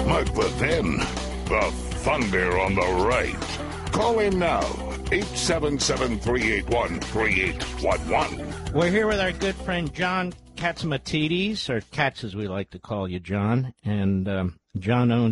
But then, the thunder on the right. Call in now, 877-381-3811. We're here with our good friend John Catsimatidis, or Katz as we like to call you, John. And John owns